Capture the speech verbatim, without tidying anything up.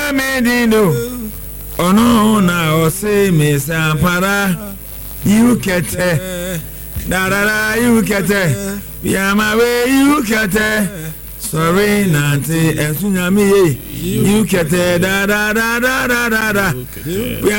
medindo ono na ose me sampara you kete da da da you kete ya ma we you kete sorry nanti esunyami ye you kete da da da da da da